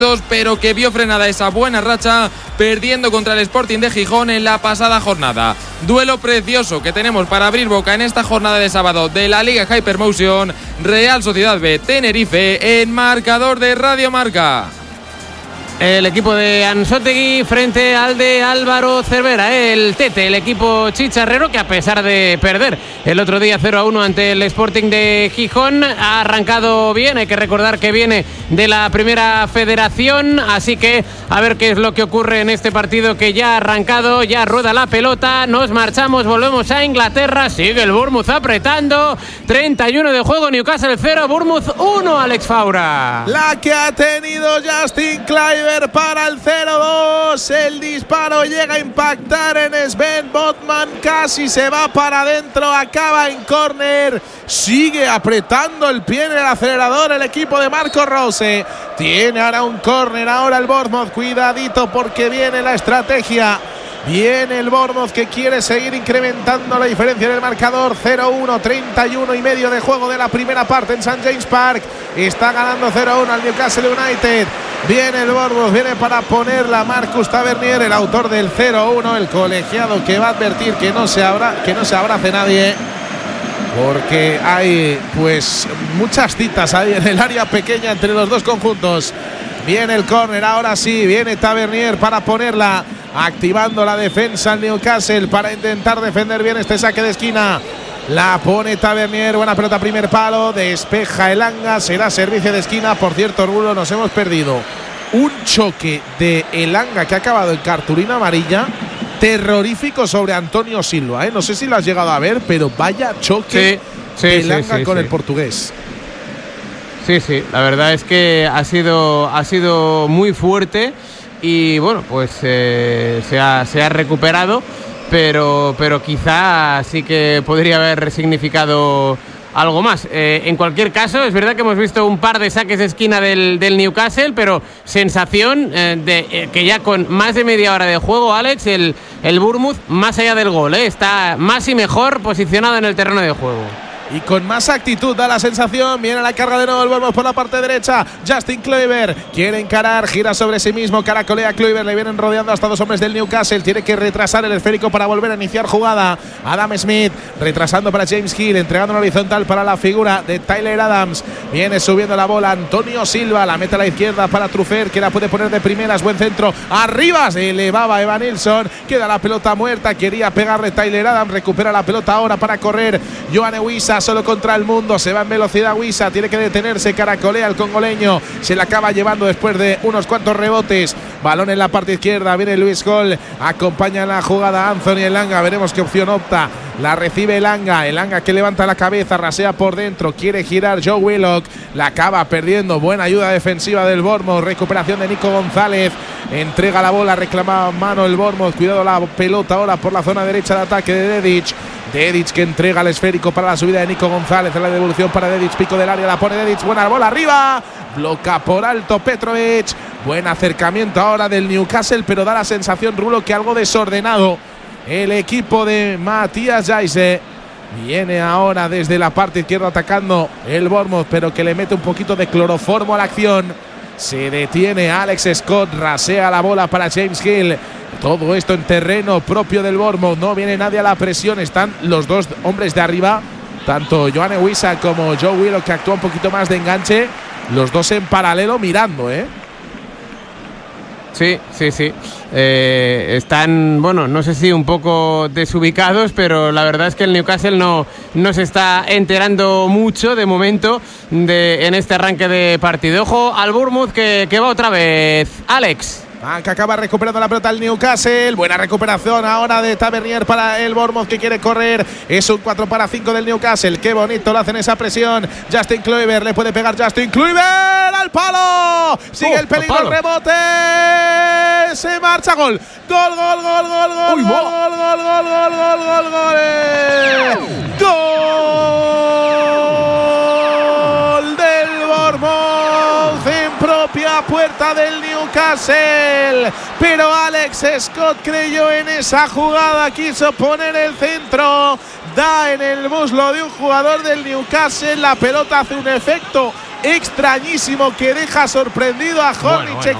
pero que vio frenada esa buena racha perdiendo contra el Sporting de Gijón en la pasada jornada. Duelo precioso que tenemos para abrir boca en esta jornada de sábado de la Liga Hypermotion. Real Sociedad B Tenerife en marcador de Radio Marca. El equipo de Ansótegui frente al de Álvaro Cervera, el Tete, el equipo chicharrero, que a pesar de perder el otro día 0-1 ante el Sporting de Gijón, ha arrancado bien. Hay que recordar que viene de la Primera Federación, así que a ver qué es lo que ocurre en este partido que ya ha arrancado, ya rueda la pelota, nos marchamos, volvemos a Inglaterra, sigue el Bournemouth apretando, 31 de juego, Newcastle 0, Bournemouth 1, Alex Faura. La que ha tenido Justin Kluivert para el 0-2, el disparo llega a impactar en Sven Botman, casi se va para adentro, acaba en córner, sigue apretando el pie en el acelerador el equipo de Marco Rose, tiene ahora un córner, ahora el Bournemouth, cuidadito porque viene la estrategia. Viene el Bournemouth que quiere seguir incrementando la diferencia en el marcador. 0-1, 31 y medio de juego de la primera parte en St. James Park. Está ganando 0-1 al Newcastle United. Viene el Bournemouth, viene para ponerla Marcus Tavernier, el autor del 0-1, el colegiado que va a advertir que no se abrace nadie, porque hay pues muchas citas ahí en el área pequeña entre los dos conjuntos. Viene el córner, ahora sí, viene Tavernier para ponerla, activando la defensa al Newcastle para intentar defender bien este saque de esquina. La pone Tavernier, buena pelota, primer palo, despeja Elanga, será servicio de esquina. Por cierto, Rulo, nos hemos perdido un choque de Elanga que ha acabado en cartulina amarilla terrorífico sobre Antonio Silva, ¿eh? No sé si lo has llegado a ver, pero vaya choque de Elanga con el portugués. Sí, la verdad es que ha sido muy fuerte y bueno, pues se ha recuperado, pero quizá sí que podría haber significado algo más. En cualquier caso, es verdad que hemos visto un par de saques de esquina del Newcastle, pero sensación de que ya con más de media hora de juego, Alex, el Bournemouth, más allá del gol, está más y mejor posicionado en el terreno de juego. Y con más actitud da la sensación. Viene la carga de nuevo, volvemos por la parte derecha. Justin Kluivert quiere encarar, gira sobre sí mismo, caracolea Kluivert, le vienen rodeando hasta dos hombres del Newcastle. Tiene que retrasar el esférico para volver a iniciar jugada. Adam Smith retrasando para James Hill, entregando una horizontal para la figura de Tyler Adams. Viene subiendo la bola Antonio Silva, la mete a la izquierda para Truffert, que la puede poner de primeras, buen centro. Arriba se elevaba Evan Nilsson, queda la pelota muerta, quería pegarle Tyler Adams, recupera la pelota ahora para correr Yoane Wissa, solo contra el mundo, se va en velocidad Wissa, tiene que detenerse, caracolea el congoleño, se la acaba llevando después de unos cuantos rebotes. Balón en la parte izquierda, viene Luis Hall, acompaña en la jugada Anthony Elanga, veremos qué opción opta. La recibe Elanga que levanta la cabeza, rasea por dentro, quiere girar Joe Willock, la acaba perdiendo. Buena ayuda defensiva del Bournemouth, recuperación de Nico González, entrega la bola, reclama mano el Bournemouth, cuidado la pelota ahora por la zona derecha de ataque de Dedic que entrega el esférico para la subida de Nico González, en la devolución para Dedic, pico del área, la pone Dedic, buena bola arriba, bloca por alto Petrovic, buen acercamiento ahora del Newcastle, pero da la sensación, Rulo, que algo desordenado el equipo de Matías Jaise. Viene ahora desde la parte izquierda atacando el Bournemouth, pero que le mete un poquito de cloroformo a la acción. Se detiene Alex Scott, rasea la bola para James Hill. Todo esto en terreno propio del Bournemouth, no viene nadie a la presión, están los dos hombres de arriba, tanto Yoane Wissa como Joe Willock, que actúa un poquito más de enganche, los dos en paralelo mirando, Sí. Están, bueno, no sé si un poco desubicados, pero la verdad es que el Newcastle no se está enterando mucho de momento en este arranque de partido. Ojo al Bournemouth que va otra vez. Alex. Que acaba recuperando la pelota el Newcastle. Buena recuperación ahora de Tavernier para el Bournemouth, que quiere correr. Es un 4-5 del Newcastle. Qué bonito lo hacen esa presión. Justin Kluivert, le puede pegar Justin Kluivert al palo. Sigue el peligro, el rebote. Se marcha, gol. Gol. Gol del Bournemouth en propia puerta del Newcastle, pero Alex Scott creyó en esa jugada, quiso poner el centro, da en el muslo de un jugador del Newcastle, la pelota hace un efecto extrañísimo que deja sorprendido a Hornacek.